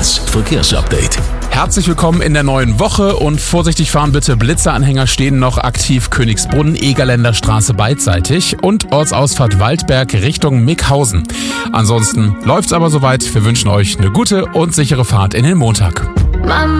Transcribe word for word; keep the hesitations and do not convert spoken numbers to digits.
eins Verkehrsupdate. Herzlich willkommen in der neuen Woche und vorsichtig fahren bitte. Blitzeranhänger stehen noch aktiv Königsbrunn, Egerländer Straße beidseitig und Ortsausfahrt Waldberg Richtung Mickhausen. Ansonsten läuft's aber soweit. Wir wünschen euch eine gute und sichere Fahrt in den Montag. Mama.